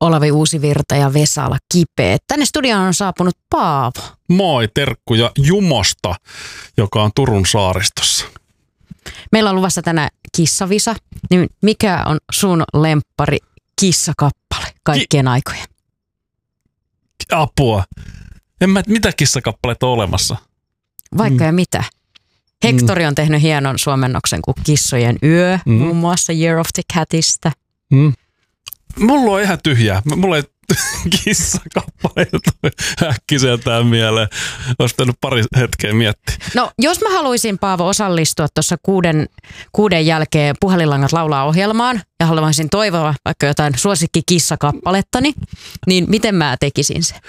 Olavi Uusivirta ja Vesala Kipeä. Tänne studioon on saapunut Paavo. Moi, terkkuja Jumosta, joka on Turun saaristossa. Meillä on luvassa tänään kissavisa. Niin mikä on sun lemppari kissakappale kaikkien aikojen? Apua. Mitä kissakappaleita on olemassa? Vaikka ja mitä. Hektori on tehnyt hienon suomennoksen kuin Kissojen yö, muun muassa Year of the Catista. Mulla on ihan tyhjää. Mulla ei kissakappaleita äkkiseltään mieleen. Olisi pitänyt pari hetkeä miettiä. No, jos mä haluaisin, Paavo, osallistua tuossa kuuden jälkeen Puhelinlangat laulaa -ohjelmaan ja haluaisin toivoa vaikka jotain suosikkikissakapalettani, niin miten mä tekisin sen?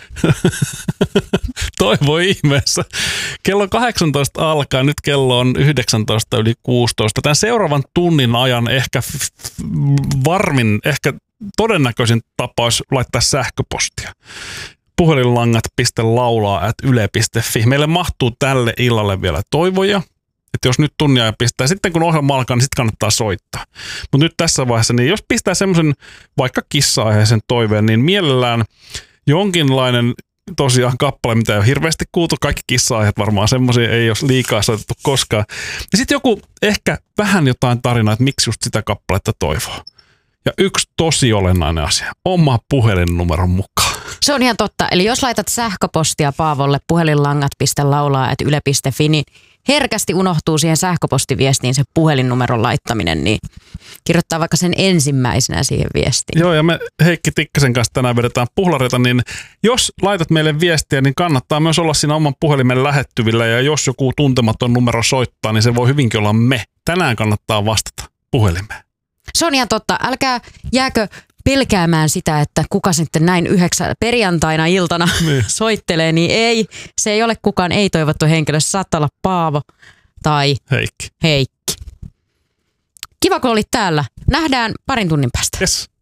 Toivo ihmeessä. Kello 18 alkaa, nyt kello on 19 yli 16. Tämän seuraavan tunnin ajan ehkä todennäköisin tapa olisi laittaa sähköpostia. Puhelinlangat.laulaa@yle.fi. Meille mahtuu tälle illalle vielä toivoja. Että jos nyt tunnia pistää, sitten kun ohjelma alkaa, niin sitten kannattaa soittaa. Mutta nyt tässä vaiheessa, niin jos pistää semmoisen vaikka kissa-aiheisen toiveen, niin mielellään jonkinlainen tosiaan kappale, mitä ei ole hirveästi kuultu. Kaikki kissa-aiheet varmaan semmoisia ei ole liikaa soitettu koskaan. Ja sitten joku ehkä vähän jotain tarinaa, että miksi just sitä kappaletta toivoo. Ja yksi tosi olennainen asia, oma puhelinnumeron mukaan. Se on ihan totta. Eli jos laitat sähköpostia Paavolle puhelinlangat.laulaa@yle.fi, niin herkästi unohtuu siihen sähköpostiviestiin se puhelinnumeron laittaminen, niin kirjoittaa vaikka sen ensimmäisenä siihen viestiin. Joo, ja me Heikki Tikkasen kanssa tänään vedetään puhlareita, niin jos laitat meille viestiä, niin kannattaa myös olla siinä oman puhelimen lähettyvillä, ja jos joku tuntematon numero soittaa, niin se voi hyvinkin olla me. Tänään kannattaa vastata puhelimeen. Se on ihan totta. Älkää jääkö pelkäämään sitä, että kuka sitten näin perjantaina iltana soittelee, niin ei. Se ei ole kukaan ei-toivottu henkilö. Se saattaa olla Paavo tai Heikki. Kiva, kun olit täällä. Nähdään parin tunnin päästä. Yes.